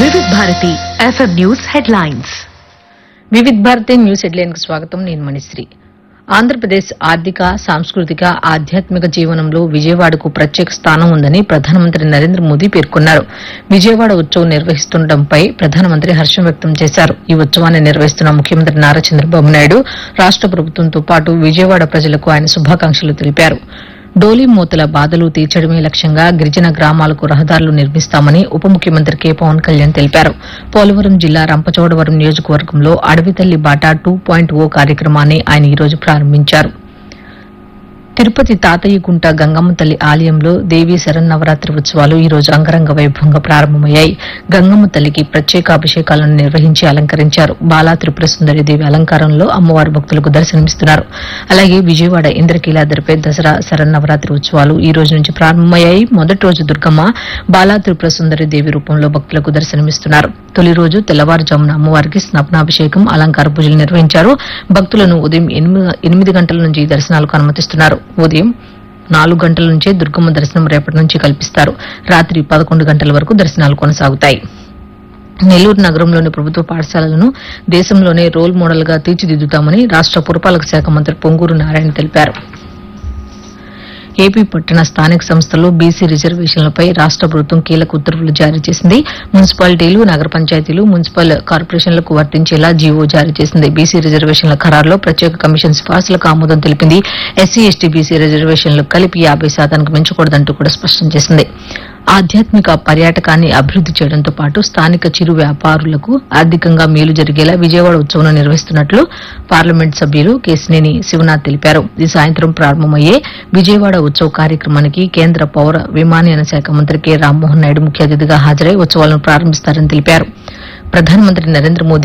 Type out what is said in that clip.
వివిధ Bharati FM news headlines. వివిధ Bharati news headline కు స్వాగతం. నేను మణిశ్రీ. ఆంధ్రప్రదేశ్ ఆర్థిక, సాంస్కృతిక, ఆధ్యాత్మిక జీవనంలో విజయవాడకు ప్రత్యేక స్థానం ఉందని ప్రధానమంత్రి నరేంద్ర మోదీ పేర్కొన్నారు. విజయవాడ ఉత్సవం నిర్వహిస్తుండటంపై ప్రధానమంత్రి హర్షం వ్యక్తం చేశారు. ఈ ఉత్సవాన్ని నిర్వహిస్తున్న ముఖ్యమంత్రి నారా చంద్రబాబు నాయుడు రాష్ట ప్రభుత్వంతో పాటు విజయవాడ ప్రజలకు ఆయన శుభాకాంక్షలు తెలిపారు. డోలీ మూతల బాధలు తీర్చడమే లక్ష్యంగా గిరిజన గ్రామాలకు రహదారులు నిర్మిస్తామని ఉప ముఖ్యమంత్రి కె పవన్ కళ్యాణ్ తెలిపారు. పోలవరం జిల్లా రంపచోడవరం నియోజకవర్గంలో అడవితల్లి బాట 2.0 కార్యక్రమాన్ని ఆయన ఈ రోజు ప్రారంభించారు. తిరుపతి తాతయ్యగుంట గంగమ్మ తల్లి ఆలయంలో దేవీ శరన్నవరాత్రి ఉత్సవాలు ఈ రోజు అంగరంగ వైభవంగా ప్రారంభమయ్యాయి. గంగమ్మ తల్లికి ప్రత్యేక అభిషేకాలను నిర్వహించి అలంకరించారు. బాలా త్రిపుర సుందరి దేవి అలంకారంలో అమ్మవారి భక్తులకు దర్శనమిస్తున్నారు. అలాగే విజయవాడ ఇంద్రకీలాద్రిపై దసరా శరన్నవరాత్రి ఉత్సవాలు ఈ రోజు నుంచి ప్రారంభమయ్యాయి. మొదటి రోజు దుర్గమ్మ బాలా త్రిపుర సుందరి దేవి రూపంలో భక్తులకు దర్శనమిస్తున్నారు. తొలి రోజు తెల్లవారుజామున అమ్మవారికి స్నపనాభిషేకం, అలంకార పూజలు నిర్వహించారు. భక్తులను ఉదయం 8 గంటల నుంచి దర్శనాలకు అనుమతిస్తున్నారు. ఉదయం 4 గంటల నుంచే దుర్గమ్మ దర్శనం రేపటి నుంచి కల్పిస్తారు. రాత్రి 11 గంటల వరకు దర్శనాలు కొనసాగుతాయి. నెల్లూరు నగరంలోని ప్రభుత్వ పాఠశాలలను దేశంలోనే రోల్ మోడల్ గా తీర్చిదిద్దుతామని రాష్ట పురపాలక శాఖ మంత్రి పొంగూరు నారాయణ తెలిపారు. ఏపీ పట్టణ స్థానిక సంస్థల్లో బీసీ రిజర్వేషన్లపై రాష్ట ప్రభుత్వం కీలక ఉత్తర్వులు జారీ చేసింది. మున్సిపాలిటీలు, నగర పంచాయతీలు, మున్సిపల్ కార్పొరేషన్లకు వర్తించేలా జీవో జారీ చేసింది. బీసీ రిజర్వేషన్ల ఖరారులో ప్రత్యేక కమిషన్ సిఫార్సులకు ఆమోదం తెలిపింది. ఎస్సీ, ఎస్టీ, బీసీ రిజర్వేషన్లు కలిపి 50% మించకూడదంటూ కూడా స్పష్టం చేసింది. ఆధ్యాత్మిక పర్యాటకాన్ని అభివృద్ది చేయడంతో పాటు స్థానిక చిరు వ్యాపారులకు ఆర్థికంగా మేలు జరిగేలా విజయవాడ ఉత్సవం నిర్వహిస్తున్నట్లు పార్లమెంట్ సభ్యులు కేశినేని శివనాథ్ తెలిపారు. ఈ సాయంత్రం ప్రారంభమయ్యే విజయవాడ ఉత్సవ కార్యక్రమానికి కేంద్ర పౌర విమానయాన శాఖ మంత్రి కె రామ్మోహన్ నాయుడు ముఖ్య అతిథిగా హాజరై ఉత్సవాలను ప్రారంభిస్తారని తెలిపారు. ప్రధానమంత్రి నరేంద్ర మోదీ